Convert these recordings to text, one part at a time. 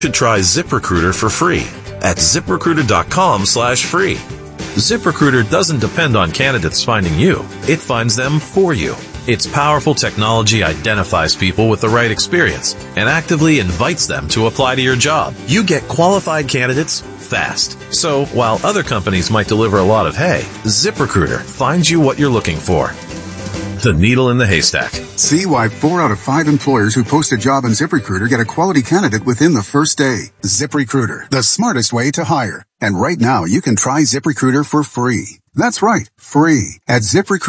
should try ZipRecruiter for free at ZipRecruiter.com/free. ZipRecruiter doesn't depend on candidates finding you. It finds them for you. Its powerful technology identifies people with the right experience and actively invites them to apply to your job. You get qualified candidates fast. So while other companies might deliver a lot of hay, ZipRecruiter finds you what you're looking for. The needle in the haystack. See why 4 out of 5 employers who post a job on ZipRecruiter get a quality candidate within the first day. ZipRecruiter, the smartest way to hire. And right now, you can try ZipRecruiter for free. That's right, free at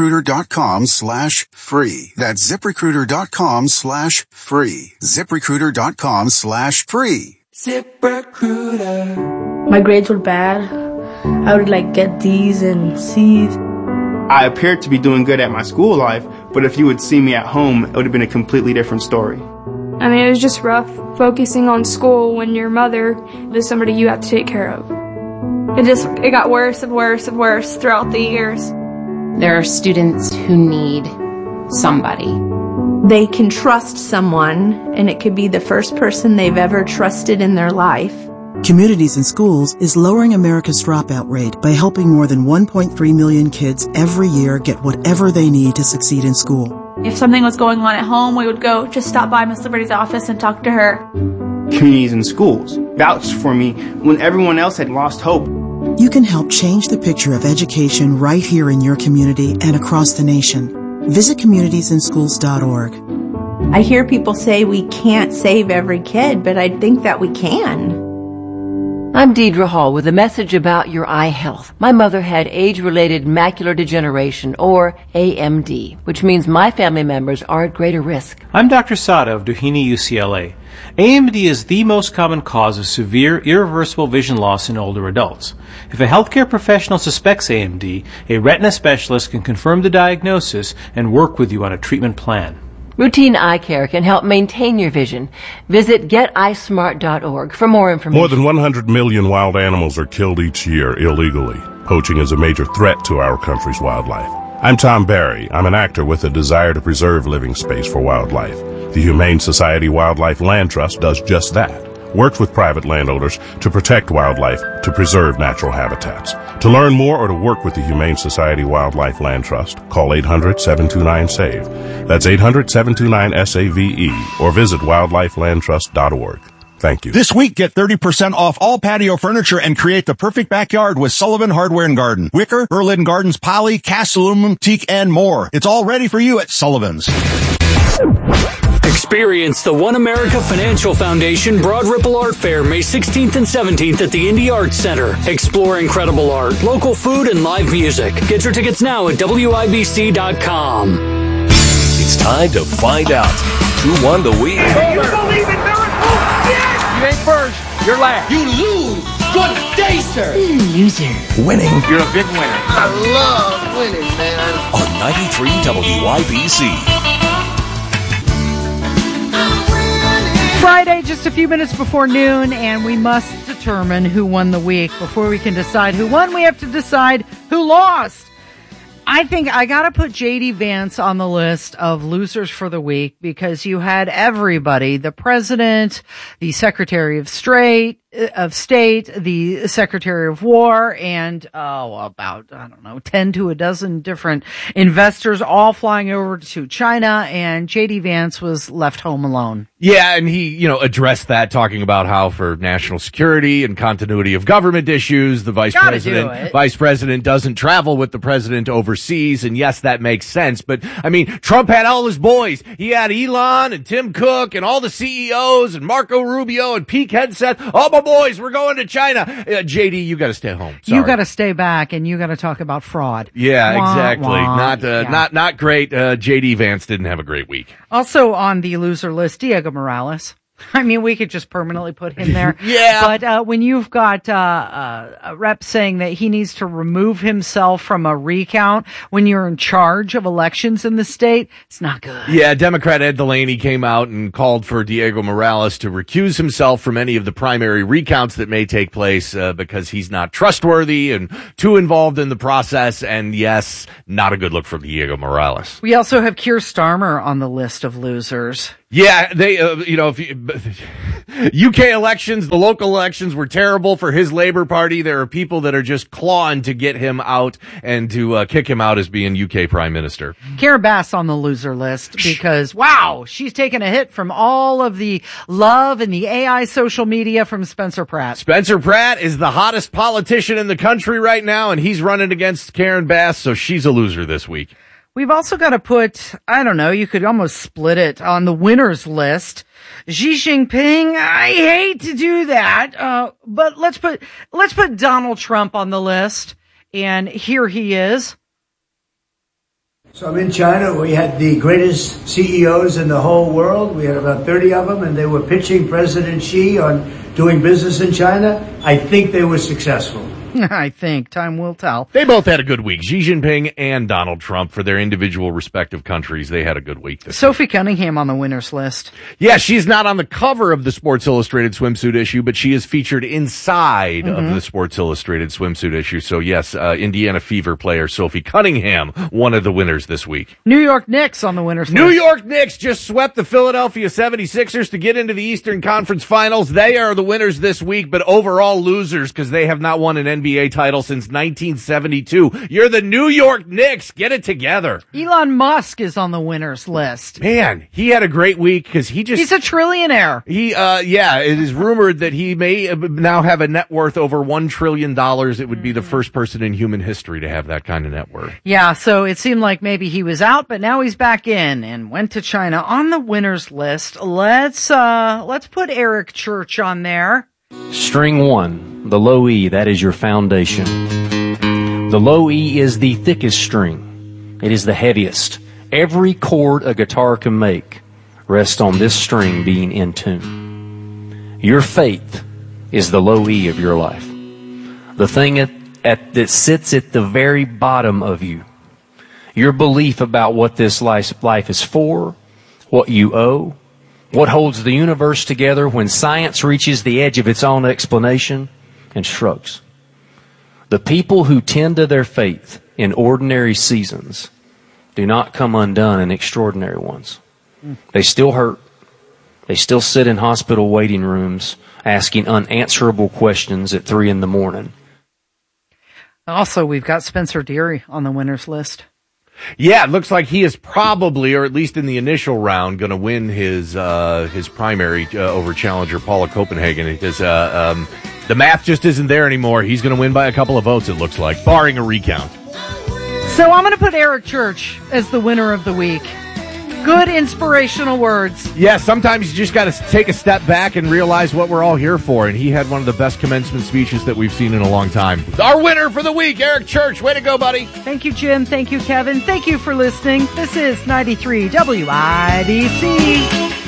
ZipRecruiter.com/free. That's ZipRecruiter.com/free. ZipRecruiter.com/free. ZipRecruiter. My grades were bad. I would get D's and C's. I appeared to be doing good at my school life, but if you would see me at home, it would have been a completely different story. I mean, it was just rough focusing on school when your mother is somebody you have to take care of. It got worse and worse and worse throughout the years. There are students who need somebody. They can trust someone, and it could be the first person they've ever trusted in their life. Communities in Schools is lowering America's dropout rate by helping more than 1.3 million kids every year get whatever they need to succeed in school. If something was going on at home, we would go just stop by Miss Liberty's office and talk to her. Communities in Schools vouched for me when everyone else had lost hope. You can help change the picture of education right here in your community and across the nation. Visit communitiesInschools.org. I hear people say we can't save every kid, but I think that we can. I'm Deidre Hall with a message about your eye health. My mother had age-related macular degeneration, or AMD, which means my family members are at greater risk. I'm Dr. Sada of Doheny UCLA. AMD is the most common cause of severe, irreversible vision loss in older adults. If a healthcare professional suspects AMD, a retina specialist can confirm the diagnosis and work with you on a treatment plan. Routine eye care can help maintain your vision. Visit geteyesmart.org for more information. More than 100 million wild animals are killed each year illegally. Poaching is a major threat to our country's wildlife. I'm Tom Barry. I'm an actor with a desire to preserve living space for wildlife. The Humane Society Wildlife Land Trust does just that. Works with private landowners to protect wildlife, to preserve natural habitats. To learn more or to work with the Humane Society Wildlife Land Trust, call 800-729-SAVE. That's 800-729-SAVE, or visit wildlifelandtrust.org. Thank you. This week, get 30% off all patio furniture and create the perfect backyard with Sullivan Hardware and Garden. Wicker, Berlin Gardens, poly, cast aluminum, teak, and more. It's all ready for you at Sullivan's. Experience the One America Financial Foundation Broad Ripple Art Fair May 16th and 17th at the Indy Arts Center. Explore incredible art, local food, and live music. Get your tickets now at WIBC.com. It's time to find out who won the week. You believe in miracles? Yes! You ain't first, you're last. You lose. Good day, sir. Loser. Winning. You're a big winner. I love winning, man. On 93 WIBC. Friday, just a few minutes before noon, and we must determine who won the week. Before we can decide who won, we have to decide who lost. I think I got to put J.D. Vance on the list of losers for the week because you had everybody, the president, the Secretary of State, the Secretary of War, and about 10 to a dozen different investors all flying over to China, and J.D. Vance was left home alone. Yeah, and he, addressed that, talking about how for national security and continuity of government issues, the vice president doesn't travel with the president overseas, and yes, that makes sense, but, Trump had all his boys. He had Elon and Tim Cook and all the CEOs and Marco Rubio and Pete Hegseth. All my boys, we're going to China. JD, you got to stay home. Sorry. You got to stay back, and you got to talk about fraud. Yeah, exactly. Wah. Not great. JD Vance didn't have a great week. Also on the loser list, Diego Morales. We could just permanently put him there. Yeah. But when you've got a rep saying that he needs to remove himself from a recount when you're in charge of elections in the state, it's not good. Yeah, Democrat Ed Delaney came out and called for Diego Morales to recuse himself from any of the primary recounts that may take place because he's not trustworthy and too involved in the process. And yes, not a good look for Diego Morales. We also have Keir Starmer on the list of losers. Yeah, they, UK elections, the local elections were terrible for his Labour Party. There are people that are just clawing to get him out and to kick him out as being UK Prime Minister. Karen Bass on the loser list because, wow, she's taken a hit from all of the love and the AI social media from Spencer Pratt. Spencer Pratt is the hottest politician in the country right now, and he's running against Karen Bass, so she's a loser this week. We've also got to put, I don't know, you could almost split it on the winners list. Xi Jinping, I hate to do that, but let's put Donald Trump on the list, and here he is. So I'm in China. We had the greatest CEOs in the whole world. We had about 30 of them, and they were pitching President Xi on doing business in China. I think they were successful. I think. Time will tell. They both had a good week. Xi Jinping and Donald Trump, for their individual respective countries, they had a good week this Sophie Cunningham on the winners list. Yeah, she's not on the cover of the Sports Illustrated swimsuit issue, but she is featured inside of the Sports Illustrated swimsuit issue. So yes, Indiana Fever player Sophie Cunningham, one of the winners this week. New York Knicks on the winners list. New York Knicks just swept the Philadelphia 76ers to get into the Eastern Conference Finals. They are the winners this week, but overall losers because they have not won an NBA title since 1972. You're the New York Knicks. Get it together. Elon Musk is on the winners list. Man, he had a great week because he's a trillionaire. It is rumored that he may now have a net worth over $1 trillion. It would be the first person in human history to have that kind of net worth. Yeah, so it seemed like maybe he was out, but now he's back in and went to China on the winners list. Let's put Eric Church on there. String 1, the low E, that is your foundation. The low E is the thickest string. It is the heaviest. Every chord a guitar can make rests on this string being in tune. Your faith is the low E of your life. The thing that sits at the very bottom of you. Your belief about what this life is for, what you owe, what holds the universe together when science reaches the edge of its own explanation and shrugs. The people who tend to their faith in ordinary seasons do not come undone in extraordinary ones. They still hurt. They still sit in hospital waiting rooms asking unanswerable questions at 3 a.m. Also, we've got Spencer Deary on the winners list. Yeah, it looks like he is probably, or at least in the initial round, going to win his primary over challenger Paula Copenhagen because the math just isn't there anymore. He's going to win by a couple of votes, it looks like, barring a recount. So I'm going to put Eric Church as the winner of the week. Good inspirational words. Yeah, sometimes you just got to take a step back and realize what we're all here for, and he had one of the best commencement speeches that we've seen in a long time. Our winner for the week, Eric Church. Way to go, buddy. Thank you, Jim. Thank you, Kevin. Thank you for listening. This is 93 WIBC.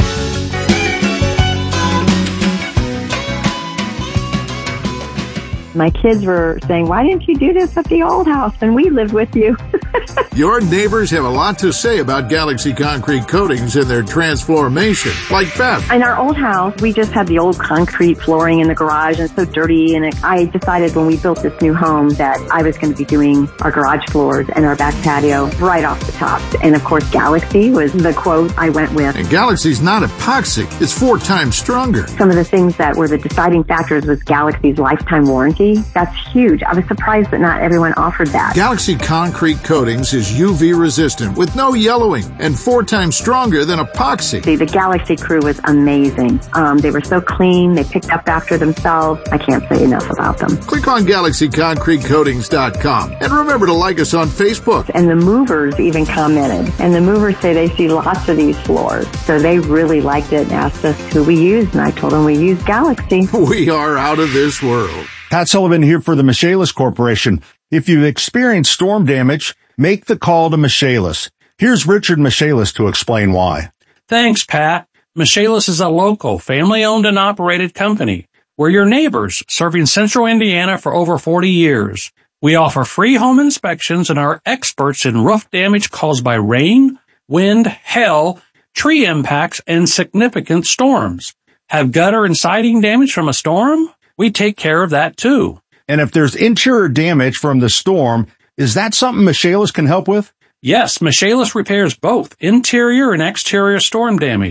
My kids were saying, why didn't you do this at the old house when we lived with you? Your neighbors have a lot to say about Galaxy Concrete Coatings and their transformation, like Beth. In our old house, we just had the old concrete flooring in the garage and so dirty. And I decided when we built this new home that I was going to be doing our garage floors and our back patio right off the top. And of course, Galaxy was the quote I went with. And Galaxy's not epoxy. It's 4 times stronger. Some of the things that were the deciding factors was Galaxy's lifetime warranty. That's huge. I was surprised that not everyone offered that. Galaxy Concrete Coatings is UV resistant with no yellowing and 4 times stronger than epoxy. The Galaxy crew was amazing. They were so clean. They picked up after themselves. I can't say enough about them. Click on GalaxyConcreteCoatings.com and remember to like us on Facebook. And the movers even commented. And the movers say they see lots of these floors. So they really liked it and asked us who we use. And I told them we use Galaxy. We are out of this world. Pat Sullivan here for the Michaelis Corporation. If you've experienced storm damage, make the call to Michaelis. Here's Richard Michaelis to explain why. Thanks, Pat. Michaelis is a local, family-owned and operated company. We're your neighbors, serving Central Indiana for over 40 years. We offer free home inspections and are experts in roof damage caused by rain, wind, hail, tree impacts, and significant storms. Have gutter and siding damage from a storm? We take care of that, too. And if there's interior damage from the storm, is that something Michaelis can help with? Yes, Michaelis repairs both interior and exterior storm damage.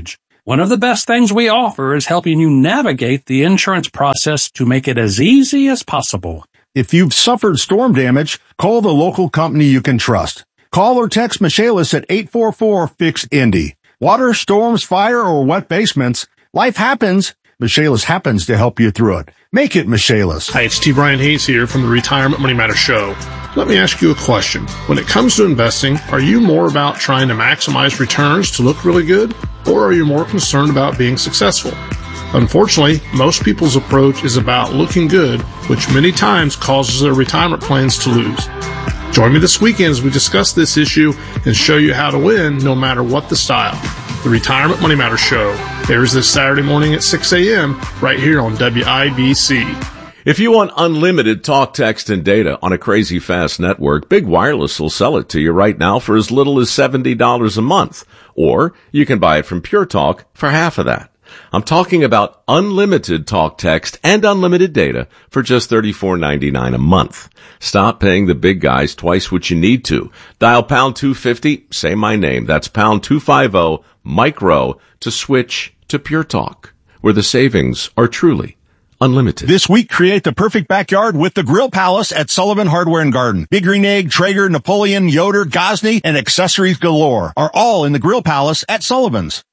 One of the best things we offer is helping you navigate the insurance process to make it as easy as possible. If you've suffered storm damage, call the local company you can trust. Call or text Michaelis at 844-FIX-INDY. Water, storms, fire, or wet basements, life happens. Michaelis happens to help you through it. Make it Michaelis. Hi, it's T. Brian Hayes here from the Retirement Money Matters Show. Let me ask you a question. When it comes to investing, are you more about trying to maximize returns to look really good, or are you more concerned about being successful? Unfortunately, most people's approach is about looking good, which many times causes their retirement plans to lose. Join me this weekend as we discuss this issue and show you how to win no matter what the style. The Retirement Money Matters Show airs this Saturday morning at 6 a.m. right here on WIBC. If you want unlimited talk, text, and data on a crazy fast network, Big Wireless will sell it to you right now for as little as $70 a month. Or you can buy it from Pure Talk for half of that. I'm talking about unlimited talk, text, and unlimited data for just $34.99 a month. Stop paying the big guys twice what you need to. Dial pound 250, say my name. That's pound 250, micro, to switch to Pure Talk, where the savings are truly unlimited. This week, create the perfect backyard with the Grill Palace at Sullivan Hardware and Garden. Big Green Egg, Traeger, Napoleon, Yoder, Gosney, and accessories galore are all in the Grill Palace at Sullivan's.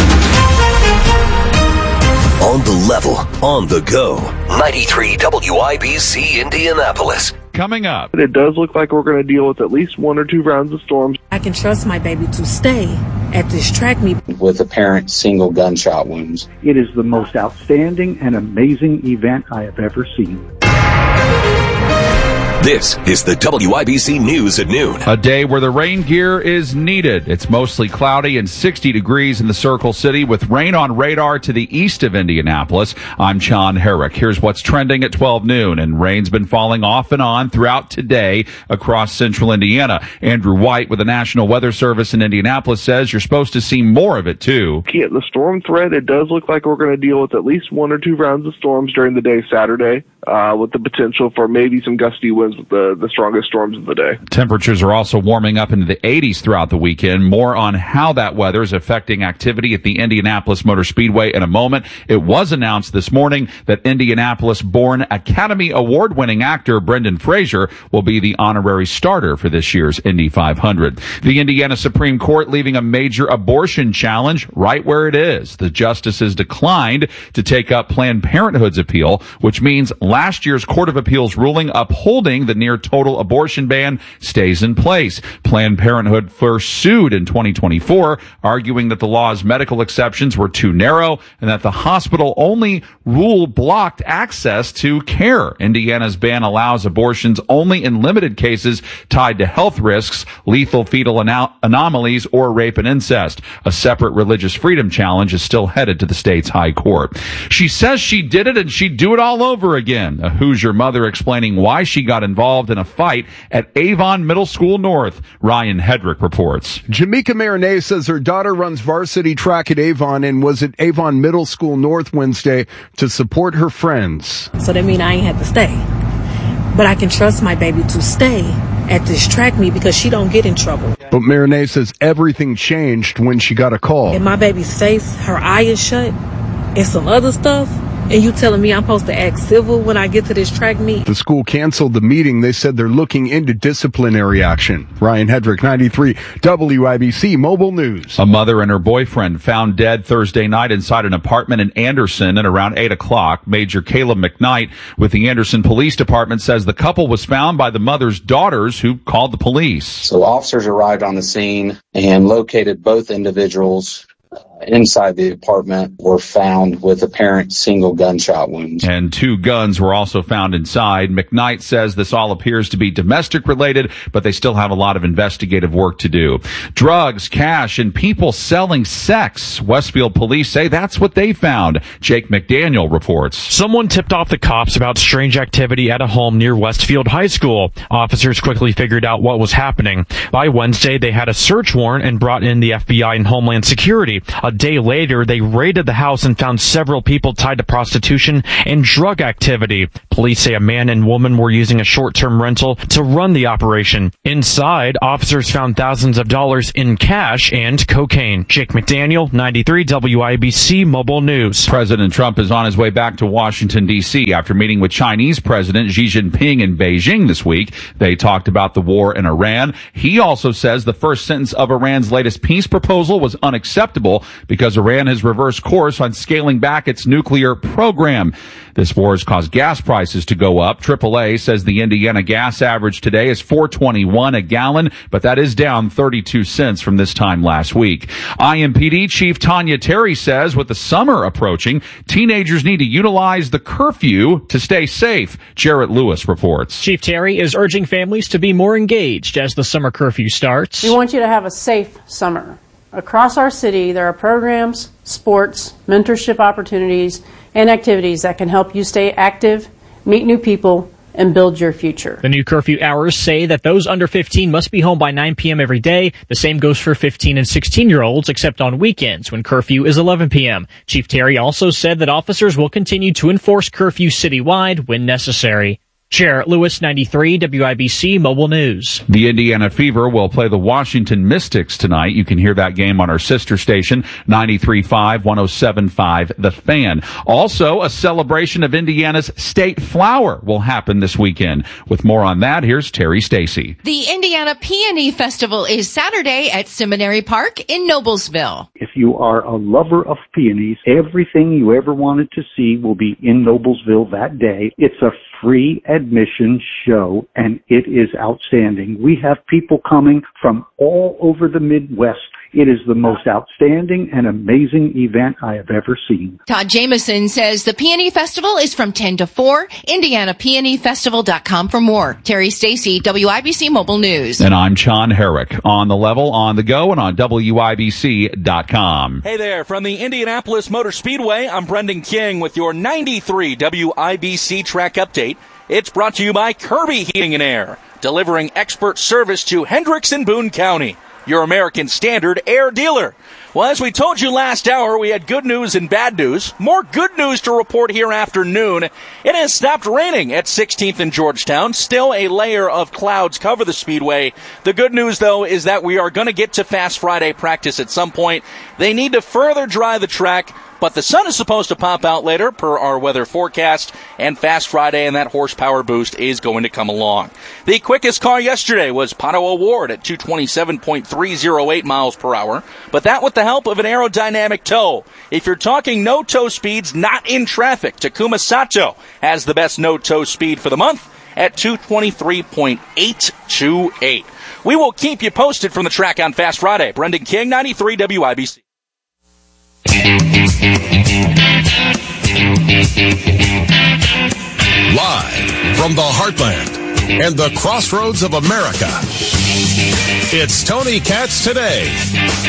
On the level, on the go. 93 WIBC Indianapolis. Coming up. It does look like we're going to deal with at least 1 or 2 rounds of storms. I can trust my baby to stay at this track meet. With apparent single gunshot wounds. It is the most outstanding and amazing event I have ever seen. This is the WIBC News at noon. A day where the rain gear is needed. It's mostly cloudy and 60 degrees in the Circle City with rain on radar to the east of Indianapolis. I'm John Herrick. Here's what's trending at 12 noon. And rain's been falling off and on throughout today across central Indiana. Andrew White with the National Weather Service in Indianapolis says you're supposed to see more of it too. At the storm threat, it does look like we're going to deal with at least 1 or 2 rounds of storms during the day Saturday, with the potential for maybe some gusty winds with the strongest storms of the day. Temperatures are also warming up into the 80s throughout the weekend. More on how that weather is affecting activity at the Indianapolis Motor Speedway in a moment. It was announced this morning that Indianapolis-born Academy Award-winning actor Brendan Fraser will be the honorary starter for this year's Indy 500. The Indiana Supreme Court leaving a major abortion challenge right where it is. The justices declined to take up Planned Parenthood's appeal, which means last year's Court of Appeals ruling upholding the near total abortion ban stays in place. Planned Parenthood first sued in 2024, arguing that the law's medical exceptions were too narrow and that the hospital only rule blocked access to care. Indiana's ban allows abortions only in limited cases tied to health risks, lethal fetal anomalies, or rape and incest. A separate religious freedom challenge is still headed to the state's high court. She says she did it and she'd do it all over again. A Hoosier mother explaining why she got involved in a fight at Avon Middle School North. Ryan Hedrick reports. Jamaica Marinay says her daughter runs varsity track at Avon and was at Avon Middle School North Wednesday to support her friends. So that means I ain't had to stay. But I can trust my baby to stay at this track meet because she don't get in trouble. But Marinay says everything changed when she got a call. In my baby's face, her eye is shut, and some other stuff. And you telling me I'm supposed to act civil when I get to this track meet? The school canceled the meeting. They said they're looking into disciplinary action. Ryan Hedrick, 93 WIBC Mobile News. A mother and her boyfriend found dead Thursday night inside an apartment in Anderson at around 8 o'clock. Major Caleb McKnight with the Anderson Police Department says the couple was found by the mother's daughters who called the police. So officers arrived on the scene and located both individuals inside the apartment, were found with apparent single gunshot wounds. And 2 guns were also found inside. McKnight says this all appears to be domestic related, but they still have a lot of investigative work to do. Drugs, cash, and people selling sex. Westfield police say that's what they found. Jake McDaniel reports. Someone tipped off the cops about strange activity at a home near Westfield High School. Officers quickly figured out what was happening. By Wednesday, they had a search warrant and brought in the FBI and Homeland Security. A day later, they raided the house and found several people tied to prostitution and drug activity. Police say a man and woman were using a short-term rental to run the operation. Inside, officers found thousands of dollars in cash and cocaine. Jake McDaniel, 93 WIBC Mobile News. President Trump is on his way back to Washington, D.C. after meeting with Chinese President Xi Jinping in Beijing this week. They talked about the war in Iran. He also says the first sentence of Iran's latest peace proposal was unacceptable because Iran has reversed course on scaling back its nuclear program. This war has caused gas prices to go up. AAA says the Indiana gas average today is $4.21 a gallon, but that is down 32 cents from this time last week. IMPD Chief Tanya Terry says with the summer approaching, teenagers need to utilize the curfew to stay safe. Jarrett Lewis reports. Chief Terry is urging families to be more engaged as the summer curfew starts. We want you to have a safe summer. Across our city, there are programs, sports, mentorship opportunities, and activities that can help you stay active, meet new people, and build your future. The new curfew hours say that those under 15 must be home by 9 p.m. every day. The same goes for 15 and 16-year-olds, except on weekends when curfew is 11 p.m. Chief Terry also said that officers will continue to enforce curfew citywide when necessary. Jarrett Lewis, 93 WIBC Mobile News. The Indiana Fever will play the Washington Mystics tonight. You can hear that game on our sister station, 93.5, 107.5, The Fan. Also, a celebration of Indiana's state flower will happen this weekend. With more on that, here's Terry Stacy. The Indiana Peony Festival is Saturday at Seminary Park in Noblesville. If you are a lover of peonies, everything you ever wanted to see will be in Noblesville that day. It's a free admission show, and it is outstanding. We have people coming from all over the Midwest. It is the most outstanding and amazing event I have ever seen. Todd Jameson says the Peony Festival is from 10 to 4. IndianaPeonyFestival.com for more. Terry Stacy, WIBC Mobile News. And I'm John Herrick. On the level, on the go, and on WIBC.com. Hey there, from the Indianapolis Motor Speedway, I'm Brendan King with your 93 WIBC track update. It's brought to you by Kirby Heating and Air, delivering expert service to Hendricks and Boone County, your American Standard air dealer. Well, as we told you last hour, we had good news and bad news. More good news to report here afternoon. It has stopped raining at 16th and Georgetown. Still a layer of clouds cover the speedway. The good news, though, is that we are going to get to Fast Friday practice at some point. They need to further dry the track, but the sun is supposed to pop out later per our weather forecast, and Fast Friday and that horsepower boost is going to come along. The quickest car yesterday was Pato Award at 227.308 miles per hour, but that with the help of an aerodynamic toe. If you're talking no-toe speeds not in traffic, Takuma Sato has the best no-toe speed for the month at 223.828. We will keep you posted from the track on Fast Friday. Brendan King, 93 WIBC. Live from the heartland and the crossroads of America, it's Tony Katz Today.